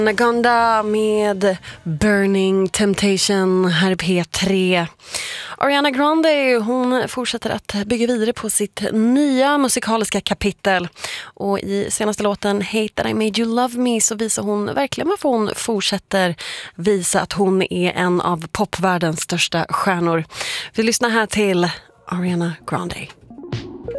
Anaconda med Burning Temptation här i P3. Ariana Grande, hon fortsätter att bygga vidare på sitt nya musikaliska kapitel. Och i senaste låten Hate That I Made You Love Me så visar hon verkligen varför hon fortsätter visa att hon är en av popvärldens största stjärnor. Vi lyssnar här till Ariana Grande.